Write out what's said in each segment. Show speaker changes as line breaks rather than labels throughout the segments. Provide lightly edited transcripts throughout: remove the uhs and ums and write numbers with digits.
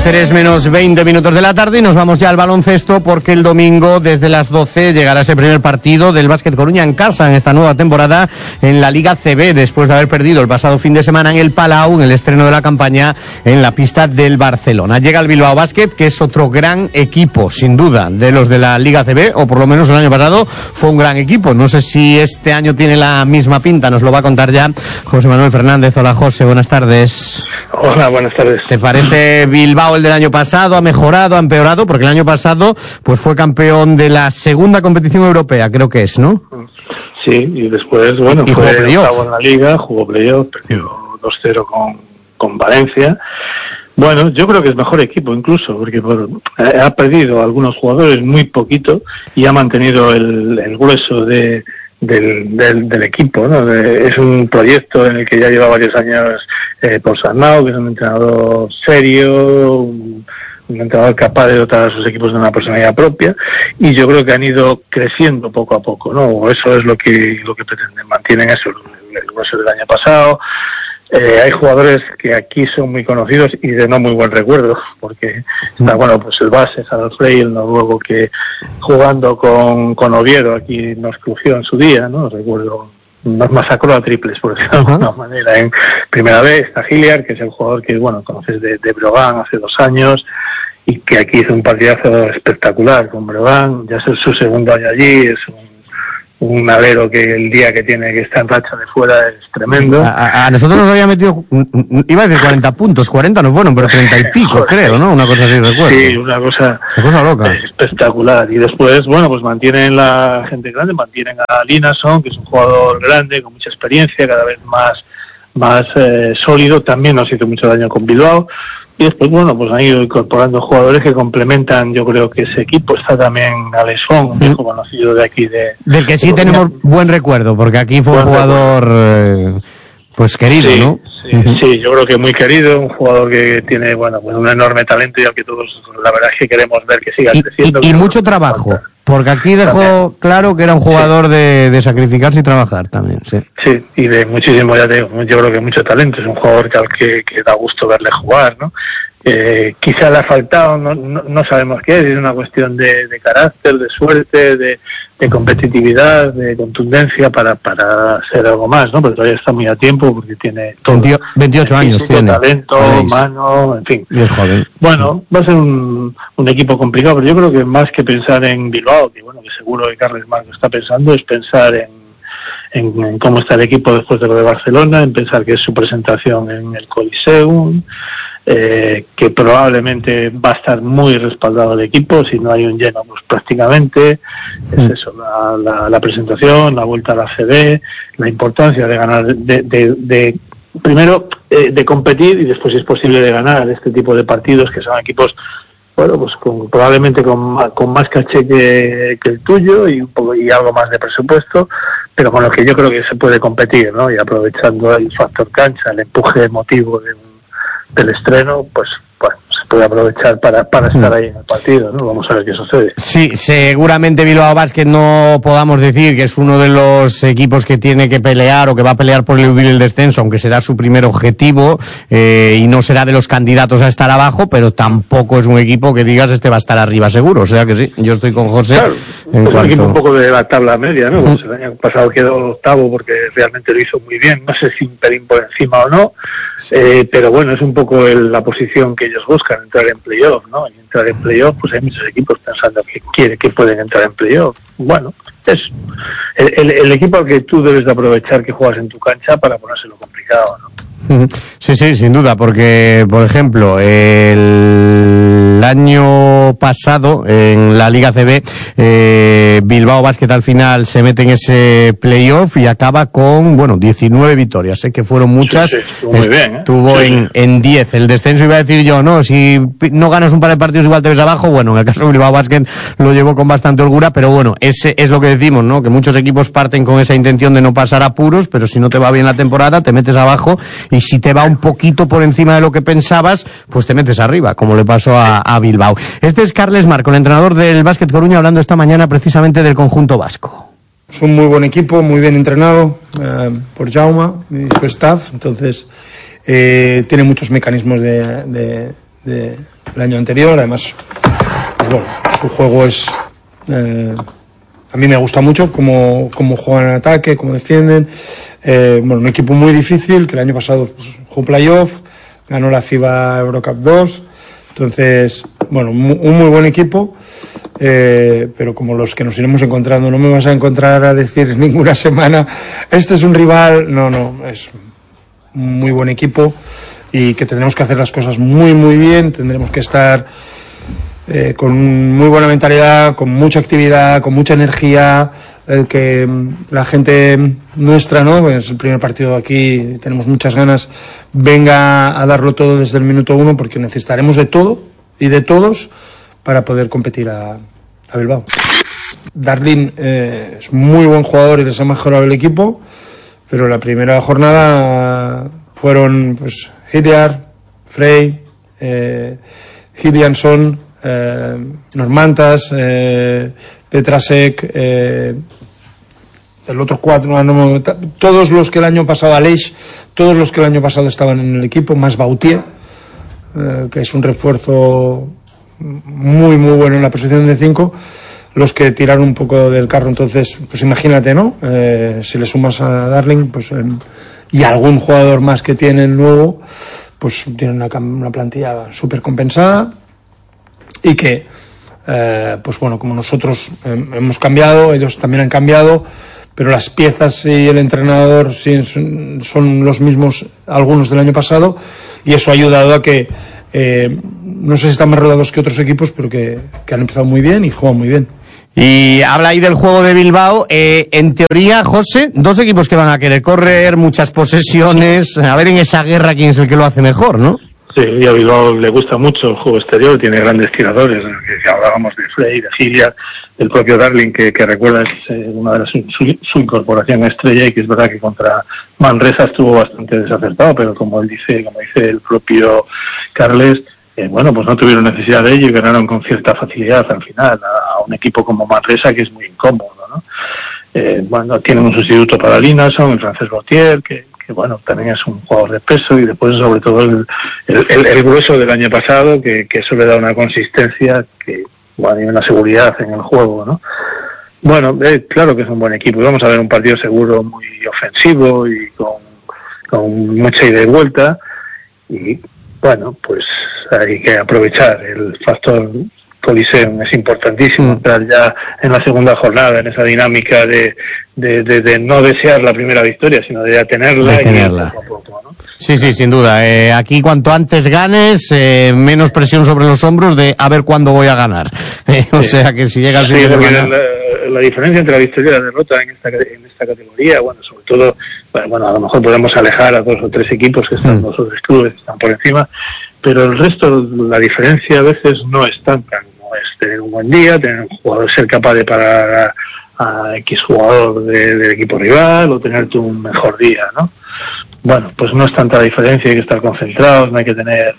3 menos 20 minutos de la tarde y nos vamos ya al baloncesto porque el domingo desde las 12 llegará ese primer partido del Básquet Coruña en casa en esta nueva temporada en la Liga CB, después de haber perdido el pasado fin de semana en el Palau en el estreno de la campaña en la pista del Barcelona. Llega el Bilbao Basket, que es otro gran equipo, sin duda, de los de la Liga CB, o por lo menos el año pasado fue un gran equipo. No sé si este año tiene la misma pinta, nos lo va a contar ya José Manuel Fernández. Hola José, buenas tardes.
Hola, buenas tardes.
¿Te parece Bilbao el del año pasado? ¿Ha mejorado, ha empeorado? Porque el año pasado pues fue campeón de la segunda competición europea, creo que es, ¿no?
Sí, y después, bueno,
y
fue
octavo
en la Liga, jugó playoff, perdió 2-0 con Valencia. Bueno, yo creo que es mejor equipo incluso, porque ha perdido algunos jugadores muy poquito y ha mantenido el grueso del equipo, ¿no? Es un proyecto en el que ya lleva varios años por Sarnau, que es un entrenador serio, un entrenador capaz de dotar a sus equipos de una personalidad propia, y yo creo que han ido creciendo poco a poco, ¿no? Eso es lo que pretenden, mantienen eso, el grueso del año pasado. Hay jugadores que aquí son muy conocidos y de no muy buen recuerdo, porque está, bueno, pues el base, Harold Frey, el noruego, que jugando con Oviedo aquí nos crujió en su día, ¿no? Recuerdo, nos masacró a triples, por decirlo de alguna manera, en primera vez. Está Hilliard, que es el jugador que, bueno, conoces de Breogán hace 2 años, y que aquí hizo un partidazo espectacular con Breogán. Ya es su segundo año allí, es un alero que el día que tiene que estar en racha de fuera es tremendo.
A nosotros nos había metido, iba a decir 40 puntos, 40 no fueron, pero 30 y pico, creo, ¿no? Una cosa así, recuerdo.
Sí, una cosa
loca.
Espectacular. Y después, bueno, pues mantienen la gente grande, mantienen a Linason, que es un jugador grande, con mucha experiencia, cada vez más sólido. También nos hizo mucho daño con Bilbao. Y después, bueno, pues han ido incorporando jugadores que complementan, yo creo que ese equipo. Está también Alessón, un viejo conocido de aquí
del que sí tenemos buen recuerdo, porque aquí fue un jugador pues querido,
sí,
¿no?
Sí, yo creo que muy querido, un jugador que tiene, bueno, pues un enorme talento y al que todos, la verdad es que queremos ver que siga creciendo.
Y mucho trabajo, porque aquí dejó claro que era un jugador de sacrificarse y trabajar también, sí.
Sí, y de muchísimo, ya te digo, yo creo que mucho talento, es un jugador que da gusto verle jugar, ¿no? Quizá le ha faltado, no sabemos qué es una cuestión de carácter, de suerte, de competitividad, de contundencia para hacer algo más, ¿no? Pero todavía está muy a tiempo porque tiene todo.
28 años tiene.
Talento, mano, en fin.
Y es joven.
Bueno, va a ser un equipo complicado, pero yo creo que más que pensar en Bilbao, que bueno, que seguro que Carles Marco está pensando, es pensar en cómo está el equipo después de lo de Barcelona, en pensar que es su presentación en el Coliseum, que probablemente va a estar muy respaldado el equipo, si no hay un lleno, pues prácticamente es eso, la presentación, la vuelta a la CB, la importancia de ganar, primero de competir y después, si es posible, de ganar este tipo de partidos, que son equipos, bueno, pues probablemente con más caché que el tuyo y algo más de presupuesto, pero con lo que yo creo que se puede competir, ¿no? Y aprovechando el factor cancha, el empuje emotivo del estreno, pues bueno, se puede aprovechar para estar ahí en el partido, ¿no? Vamos a ver qué sucede.
Sí, seguramente Bilbao Basket no podamos decir que es uno de los equipos que tiene que pelear o que va a pelear por eludir el descenso, aunque será su primer objetivo, y no será de los candidatos a estar abajo, pero tampoco es un equipo que digas este va a estar arriba seguro, o sea que sí, yo estoy con José.
Claro, es un equipo un poco de la tabla media, ¿no? Pues el año pasado quedó octavo porque realmente lo hizo muy bien, no sé si un pelín por encima o no, pero bueno, es un poco la posición que ellos buscan, entrar en playoff, ¿no? Y entrar en playoff, pues hay muchos equipos pensando que pueden entrar en playoff. Bueno, es el equipo al que tú debes de aprovechar que juegas en tu cancha para ponérselo complicado, ¿no?
Sí, sin duda, porque, por ejemplo, el año pasado en la Liga CB, Bilbao Basket al final se mete en ese playoff y acaba con, 19 victorias, que fueron muchas.
Sí, estuvo muy bien,
Estuvo en 10. El descenso, iba a decir yo, no, si no ganas un par de partidos igual te ves abajo. Bueno, en el caso de Bilbao Basket lo llevó con bastante holgura, pero bueno, ese es lo que decimos, ¿no? Que muchos equipos parten con esa intención de no pasar apuros, pero si no te va bien la temporada, te metes abajo, y si te va un poquito por encima de lo que pensabas, pues te metes arriba, como le pasó a Bilbao. Este es Carles Marco, el entrenador del Básquet Coruña, hablando esta mañana precisamente del conjunto vasco.
Es un muy buen equipo, muy bien entrenado por Jaume y su staff, entonces tiene muchos mecanismos de del año anterior. Además, pues bueno, su juego es... a mí me gusta mucho cómo juegan en ataque, cómo defienden. Bueno, un equipo muy difícil, que el año pasado pues, jugó playoff, ganó la FIBA Eurocup 2. Entonces, bueno, un muy buen equipo, pero como los que nos iremos encontrando, no me vas a encontrar a decir ninguna semana, este es un rival, no, es un muy buen equipo y que tendremos que hacer las cosas muy, muy bien, tendremos que estar con muy buena mentalidad, con mucha actividad, con mucha energía, que la gente nuestra, ¿no? Es el primer partido aquí, tenemos muchas ganas, venga a darlo todo desde el minuto 1 porque necesitaremos de todo y de todos para poder competir a Bilbao. Darling es muy buen jugador y les ha mejorado el equipo, pero la primera jornada fueron pues Hilliard, Frey, Hillianson, Normantas, Petrasek, el otro cuatro, todos los que el año pasado, Aleix, todos los que el año pasado estaban en el equipo, más Bautier, que es un refuerzo muy muy bueno en la posición de 5, los que tiraron un poco del carro. Entonces, pues imagínate, ¿no? Si le sumas a Darling, pues y algún jugador más que tienen nuevo, pues tienen una plantilla súper compensada y que pues bueno, como nosotros hemos cambiado, ellos también han cambiado, pero las piezas y el entrenador sí son los mismos, algunos del año pasado, y eso ha ayudado a que no sé si están más rodados que otros equipos, pero que han empezado muy bien y juegan muy bien.
Y habla ahí del juego de Bilbao. En teoría, José, dos equipos que van a querer correr, muchas posesiones, a ver en esa guerra quién es el que lo hace mejor, ¿no?
Sí, y a Bilbao le gusta mucho el juego exterior, tiene grandes tiradores, que hablábamos de Frey, de Hilliard, del propio Darling, que recuerda es una de las su incorporación a estrella, y que es verdad que contra Manresa estuvo bastante desacertado, pero como dice el propio Carles, bueno, pues no tuvieron necesidad de ello y ganaron con cierta facilidad al final a un equipo como Manresa, que es muy incómodo, ¿no? Bueno, tienen un sustituto para Linason, el francés Bautier, que bueno, también es un jugador de peso, y después sobre todo el grueso del año pasado, que eso le da una consistencia que, bueno, y una seguridad en el juego, ¿no? Bueno, claro que es un buen equipo, y vamos a ver un partido seguro muy ofensivo y con mucha ida y vuelta, y bueno, pues hay que aprovechar el factor Coliseum, es importantísimo entrar ya en la segunda jornada en esa dinámica de no desear la primera victoria, sino de tenerla. Y poco a poco, ¿no?
Sí, sin duda. Aquí cuanto antes ganes, menos presión sobre los hombros de a ver cuándo voy a ganar. O sea que si llega al fin de semana...
La diferencia entre la victoria y la derrota en esta categoría, bueno, sobre todo, bueno, a lo mejor podemos alejar a 2 o 3 equipos que están, 2 o 3 clubes que están por encima, pero el resto, la diferencia a veces no es tanta, como es tener un buen día, tener un jugador, ser capaz de parar a X jugador del equipo rival, o tener tu un mejor día, ¿no? Bueno, pues no es tanta diferencia, hay que estar concentrados, no hay que tener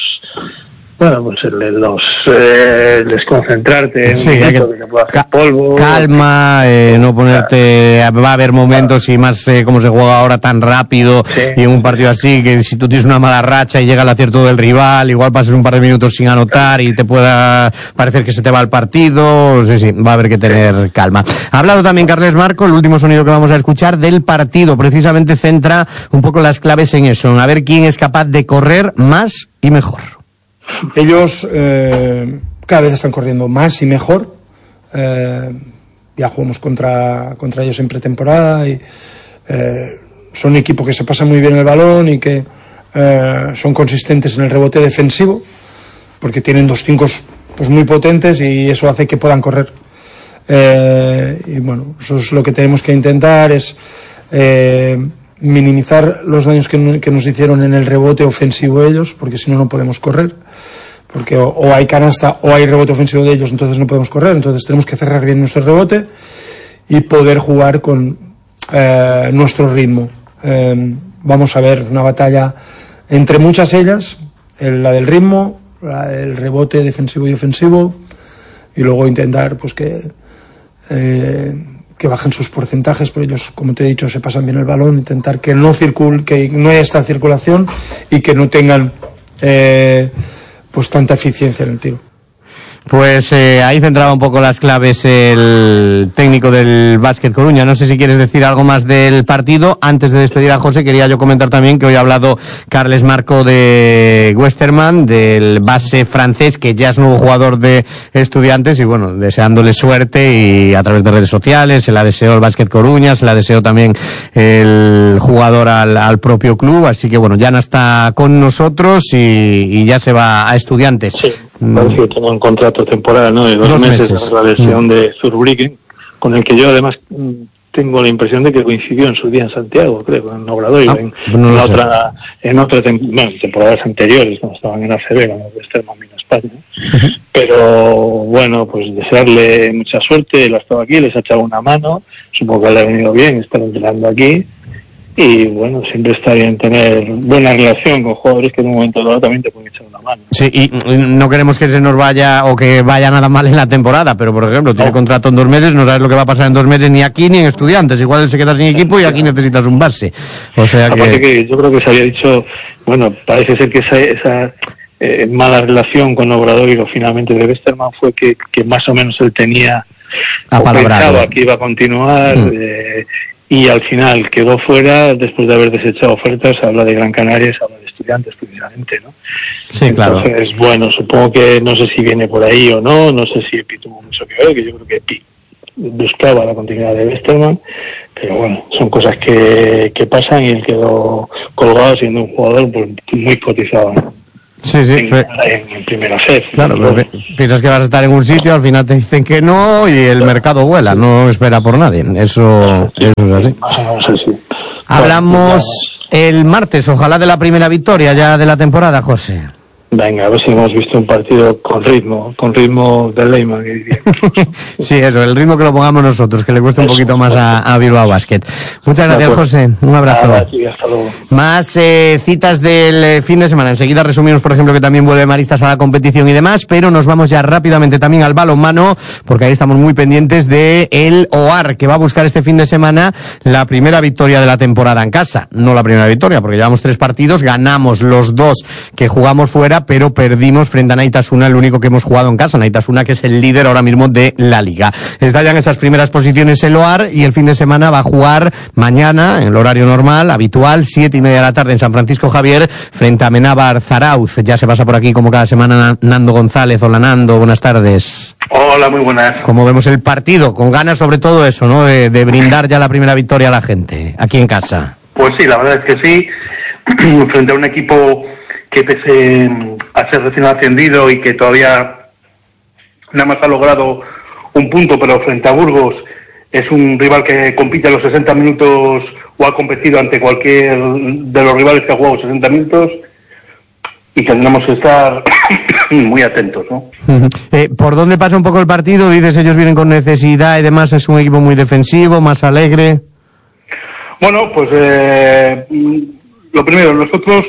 desconcentrarte en un momento que te pueda hacer polvo.
Calma, no ponerte, va a haber momentos y más como se juega ahora tan rápido, y en un partido así, que si tú tienes una mala racha y llega el acierto del rival, igual pasas un par de minutos sin anotar y te pueda parecer que se te va el partido. Sí, va a haber que tener calma. Ha hablado también Carles Marco, el último sonido que vamos a escuchar, del partido, precisamente centra un poco las claves en eso, en a ver quién es capaz de correr más y mejor.
Ellos cada vez están corriendo más y mejor. Ya jugamos contra ellos en pretemporada y son un equipo que se pasa muy bien el balón y que son consistentes en el rebote defensivo, porque tienen 2 5 pues muy potentes, y eso hace que puedan correr. Y bueno, eso es lo que tenemos que intentar, es minimizar los daños que nos hicieron en el rebote ofensivo ellos, porque si no, no podemos correr, porque o hay canasta o hay rebote ofensivo de ellos, entonces no podemos correr. Entonces tenemos que cerrar bien nuestro rebote y poder jugar con nuestro ritmo. Vamos a ver una batalla entre muchas ellas, la del ritmo, la del rebote defensivo y ofensivo, y luego intentar pues que bajen sus porcentajes, pero ellos, como te he dicho, se pasan bien el balón, intentar que no haya esta circulación y que no tengan pues tanta eficiencia en el tiro.
Pues ahí centraba un poco las claves el técnico del Básquet Coruña. No sé si quieres decir algo más del partido. Antes de despedir a José, quería yo comentar también que hoy ha hablado Carles Marco de Westermann, del base francés, que ya es nuevo jugador de Estudiantes, y bueno, deseándole suerte, y a través de redes sociales se la deseó el Básquet Coruña, se la deseó también el jugador al propio club. Así que bueno, ya no está con nosotros y ya se va a Estudiantes.
Sí. Parece que tengo un contrato temporal, ¿no? De 2 meses. La versión de Zurbriggen, con el que yo además tengo la impresión de que coincidió en su día en Santiago, creo, en Obradoiro, en temporadas anteriores, cuando estaban en ACB, cuando Westermann vino a España. Pero bueno, pues desearle mucha suerte. Él ha estado aquí, les ha echado una mano, supongo que le ha venido bien estar entrenando aquí. Y bueno, siempre está bien tener buena relación con jugadores que en un momento dado también te pueden echar una mano.
Sí, y no queremos que se nos vaya o que vaya nada mal en la temporada, pero por ejemplo, tiene contrato en 2 meses, no sabes lo que va a pasar en 2 meses ni aquí ni en Estudiantes. Igual él se queda sin equipo y aquí necesitas un base. O sea
aparte que yo creo que se había dicho, bueno, parece ser que esa mala relación con Obradoiro finalmente de Westermann fue que más o menos él tenía pensaba que iba a continuar. Y al final quedó fuera después de haber desechado ofertas. Se habla de Gran Canaria, se habla de Estudiantes precisamente, ¿no?
Sí, claro.
Entonces, bueno, supongo que no sé si viene por ahí o no sé si Epi tuvo mucho que ver, que yo creo que Epi buscaba la continuidad de Westermann, pero bueno, son cosas que pasan, y él quedó colgado siendo un jugador pues muy cotizado, ¿no?
Sí,
en primera FED.
Claro, pero piensas que vas a estar en un sitio, al final te dicen que no, y el mercado vuela, no espera por nadie. Eso es así.
Más o menos así.
Hablamos el martes, ojalá, de la primera victoria ya de la temporada, José.
Venga, a ver si hemos visto un partido con ritmo de Leyman.
Sí, eso, el ritmo que lo pongamos nosotros, que le cuesta un poquito más a Bilbao Basket. Muchas gracias, José. Un abrazo.
Hasta luego.
Más citas del fin de semana. Enseguida resumimos, por ejemplo, que también vuelve Maristas a la competición y demás, pero nos vamos ya rápidamente también al balonmano, porque ahí estamos muy pendientes de el OAR, que va a buscar este fin de semana la primera victoria de la temporada en casa. No la primera victoria, porque llevamos 3 partidos, ganamos los 2 que jugamos fuera, pero perdimos frente a Naitasuna, el único que hemos jugado en casa. Naitasuna, que es el líder ahora mismo de la liga. Está ya en esas primeras posiciones el OAR, y el fin de semana va a jugar mañana, en el horario normal, habitual, 7:30 de la tarde en San Francisco Javier, frente a Amenábar Zarauz. Ya se pasa por aquí como cada semana Nando González. Hola, Nando, buenas tardes.
Hola, muy buenas.
¿Cómo vemos el partido? Con ganas sobre todo eso, ¿no? De brindar ya la primera victoria a la gente, aquí en casa.
Pues sí, la verdad es que sí, frente a un equipo que pese a ser recién ascendido y que todavía nada más ha logrado un punto, pero frente a Burgos es un rival que compite a los 60 minutos o ha competido ante cualquier de los rivales que ha jugado 60 minutos, y tendremos que estar muy atentos, ¿no?
¿Por dónde pasa un poco el partido? Dices, ellos vienen con necesidad y demás, es un equipo muy defensivo, más alegre.
Bueno, pues lo primero, nosotros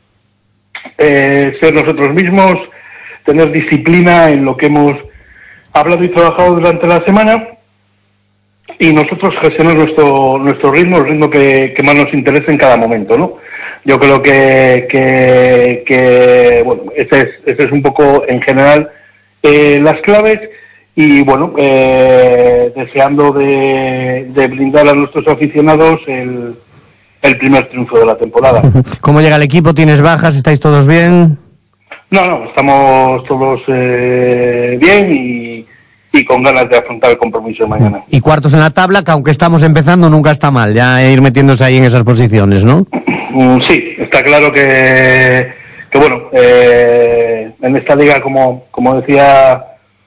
ser nosotros mismos, tener disciplina en lo que hemos hablado y trabajado durante la semana, y nosotros gestionar nuestro ritmo, el ritmo que más nos interesa en cada momento, ¿no? Yo creo que bueno, ese es un poco en general las claves, y bueno, deseando de brindar a nuestros aficionados el primer triunfo de la temporada.
¿Cómo llega el equipo? ¿Tienes bajas? ¿Estáis todos bien?
No, estamos todos bien y con ganas de afrontar el compromiso de mañana.
Y cuartos en la tabla, que aunque estamos empezando nunca está mal, ya ir metiéndose ahí en esas posiciones, ¿no?
Sí, está claro que bueno, en esta liga, como decía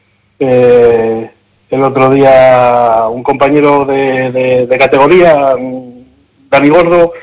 el otro día un compañero de categoría, Dani Gordo,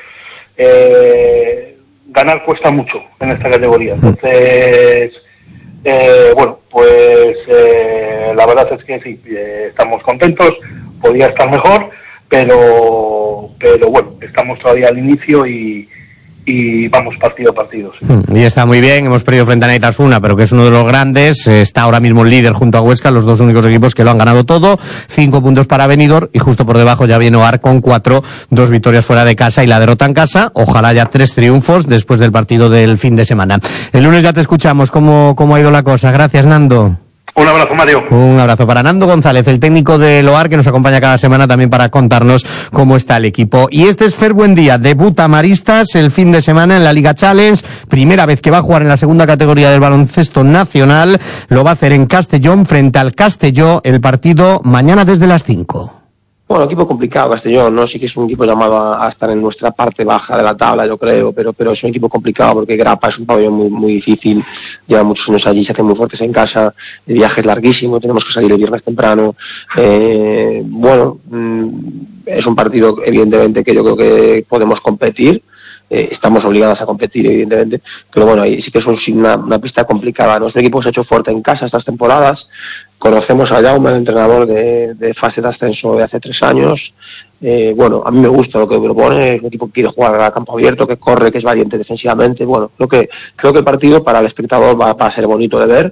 ganar cuesta mucho en esta categoría. Entonces, bueno, pues la verdad es que sí, estamos contentos, podía estar mejor, pero bueno, estamos todavía al inicio y y vamos partido a partido. Sí.
Y está muy bien, hemos perdido frente a Neitasuna, pero que es uno de los grandes, está ahora mismo el líder junto a Huesca, los dos únicos equipos que lo han ganado todo, 5 puntos para Benidorm y justo por debajo ya viene Oar con 4, 2 victorias fuera de casa y la derrota en casa, ojalá ya 3 triunfos después del partido del fin de semana. El lunes ya te escuchamos cómo ha ido la cosa. Gracias, Nando.
Un abrazo, Mario.
Un abrazo para Nando González, el técnico del Oar, que nos acompaña cada semana también para contarnos cómo está el equipo. Y este es Fer Buendía, debuta Maristas el fin de semana en la Liga Challenge, primera vez que va a jugar en la segunda categoría del baloncesto nacional, lo va a hacer en Castellón frente al Castelló, el partido mañana desde las 5.
Bueno, equipo complicado, Castellón, ¿no? Sí que es un equipo llamado a estar en nuestra parte baja de la tabla, yo creo, pero es un equipo complicado porque Grapa es un pabellón muy difícil, lleva muchos años allí, se hacen muy fuertes en casa, el viaje es larguísimo, tenemos que salir el viernes temprano, bueno, es un partido evidentemente que yo creo que podemos competir, estamos obligados a competir evidentemente, pero bueno, ahí sí que es una pista complicada. Nuestro equipo se ha hecho fuerte en casa estas temporadas, conocemos a Jaume, el entrenador de fase de ascenso de hace 3 años, bueno, a mí me gusta lo que propone, es un equipo que quiere jugar a campo abierto, que corre, que es valiente defensivamente, bueno, creo que el partido para el espectador va a ser bonito de ver.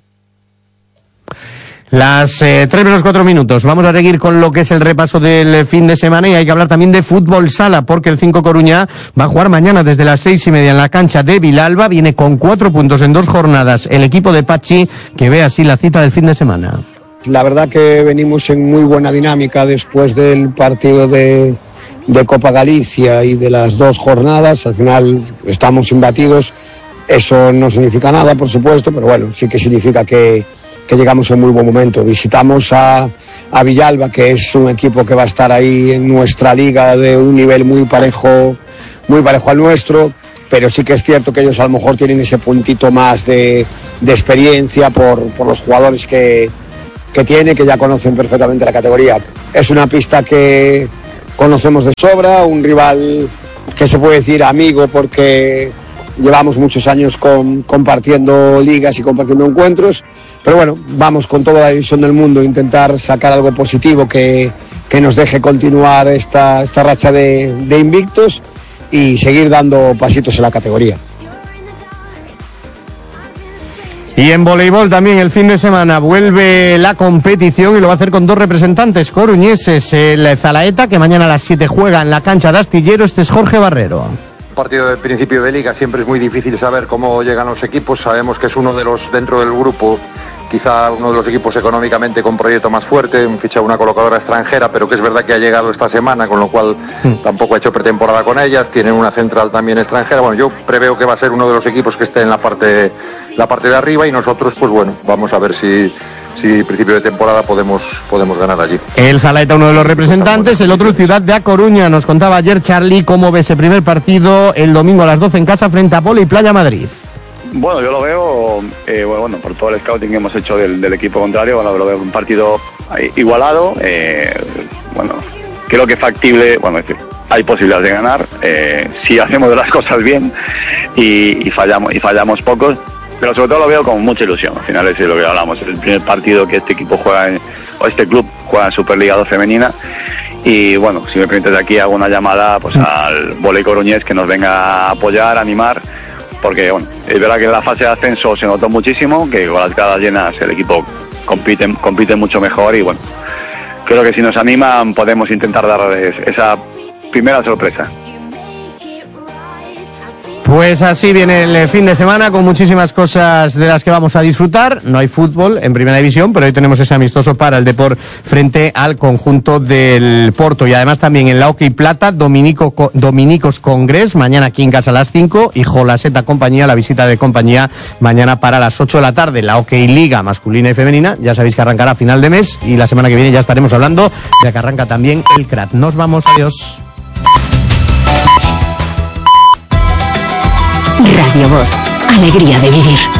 Las 3:04. Vamos a seguir con lo que es el repaso del fin de semana y hay que hablar también de fútbol sala porque el 5 Coruña va a jugar mañana desde las 6:30 en la cancha de Vilalba. Viene con 4 puntos en 2 jornadas el equipo de Pachi, que ve así la cita del fin de semana.
La verdad que venimos en muy buena dinámica después del partido de Copa Galicia y de las 2 jornadas. Al final estamos imbatidos. Eso no significa nada, por supuesto, pero bueno, sí que significa que llegamos en muy buen momento. Visitamos a Villalba, que es un equipo que va a estar ahí en nuestra liga de un nivel muy parejo al nuestro, pero sí que es cierto que ellos a lo mejor tienen ese puntito más de experiencia por los jugadores que tiene, que ya conocen perfectamente la categoría. Es una pista que conocemos de sobra, un rival que se puede decir amigo porque llevamos muchos años compartiendo ligas y compartiendo encuentros. Pero bueno, vamos con toda la ilusión del mundo a intentar sacar algo positivo que nos deje continuar esta racha de invictos y seguir dando pasitos en la categoría.
Y en voleibol también el fin de semana vuelve la competición y lo va a hacer con 2 representantes coruñeses. El Zalaeta, que mañana a las 7 juega en la cancha de Astillero, este es Jorge Barrero.
Partido de principio de liga, siempre es muy difícil saber cómo llegan los equipos, sabemos que es uno de los dentro del grupo, quizá uno de los equipos económicamente con proyecto más fuerte, han fichado una colocadora extranjera, pero que es verdad que ha llegado esta semana, con lo cual tampoco ha hecho pretemporada con ellas, tienen una central también extranjera, bueno, yo preveo que va a ser uno de los equipos que esté en la parte de arriba y nosotros, pues bueno, vamos a ver si principio de temporada podemos ganar allí.
El Zalaeta, uno de los representantes, el otro Ciudad de A Coruña. Nos contaba ayer Charlie cómo ve ese primer partido el domingo a las 12 en casa frente a Polo y Playa Madrid.
Bueno, yo lo veo, bueno, por todo el scouting que hemos hecho del equipo contrario, bueno, lo veo un partido igualado, bueno, creo que factible, bueno, es decir, hay posibilidades de ganar, si hacemos las cosas bien y fallamos pocos. Pero sobre todo lo veo con mucha ilusión. Al final es lo que hablamos, el primer partido que este equipo juega o este club juega en Superliga 2 femenina. Y bueno, si me permites, de aquí hago una llamada pues al vóley coruñés que nos venga a apoyar, a animar, porque bueno, es verdad que en la fase de ascenso se notó muchísimo, que con las gradas llenas el equipo compite mucho mejor y bueno, creo que si nos animan podemos intentar darles esa primera sorpresa.
Pues así viene el fin de semana con muchísimas cosas de las que vamos a disfrutar. No hay fútbol en Primera División, pero hoy tenemos ese amistoso para el Depor frente al conjunto del Porto. Y además también en la Hockey Plata, Dominicos Congrés, mañana aquí en casa a las 5 y Jolaseta Compañía, la visita de compañía mañana para las 8 de la tarde. La Hockey Liga masculina y femenina, ya sabéis que arrancará a final de mes y la semana que viene ya estaremos hablando de que arranca también el CRAT. Nos vamos, adiós.
Radio Voz, alegría de vivir.